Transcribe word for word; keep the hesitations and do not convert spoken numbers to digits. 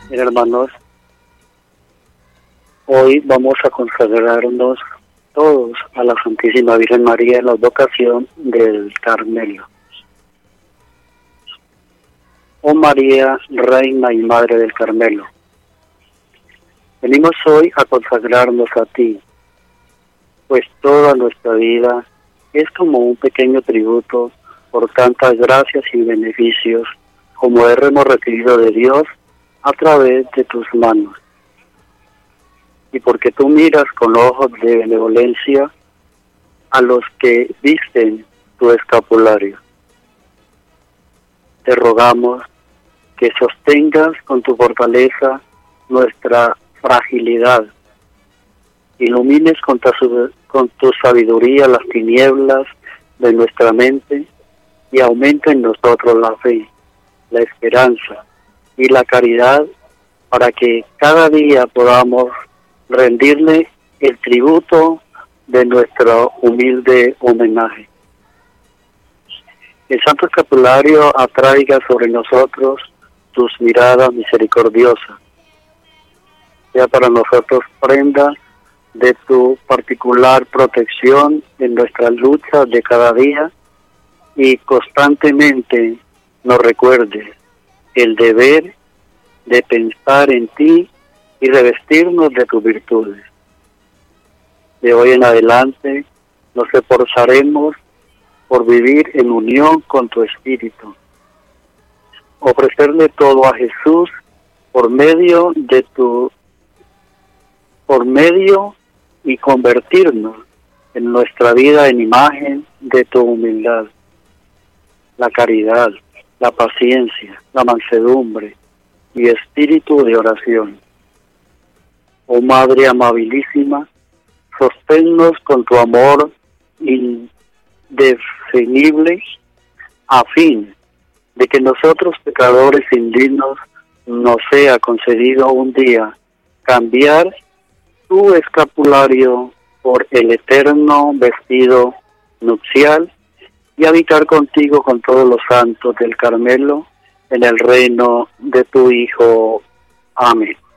Bien, hermanos, hoy vamos a consagrarnos todos a la Santísima Virgen María en la vocación del Carmelo. Oh María, Reina y Madre del Carmelo, venimos hoy a consagrarnos a ti, pues toda nuestra vida es como un pequeño tributo por tantas gracias y beneficios como hemos recibido de Dios a través de tus manos. Y porque tú miras con ojos de benevolencia a los que visten tu escapulario. Te rogamos que sostengas con tu fortaleza nuestra fragilidad, ilumines con tu, con tu sabiduría las tinieblas de nuestra mente y aumenta en nosotros la fe, la esperanza y la caridad para que cada día podamos rendirle el tributo de nuestro humilde homenaje. El Santo Escapulario atraiga sobre nosotros tus miradas misericordiosas, sea para nosotros prenda de tu particular protección en nuestras luchas de cada día y constantemente nos recuerde el deber de pensar en ti y revestirnos de tus virtudes. De hoy en adelante nos esforzaremos por vivir en unión con tu Espíritu, ofrecerle todo a Jesús por medio de tu, por medio y convertirnos en nuestra vida en imagen de tu humildad, la caridad, la paciencia, la mansedumbre y espíritu de oración. Oh Madre amabilísima, sosténnos con tu amor indefinible a fin de que nosotros pecadores indignos nos sea concedido un día cambiar tu escapulario por el eterno vestido nupcial y habitar contigo con todos los santos del Carmelo en el reino de tu Hijo. Amén.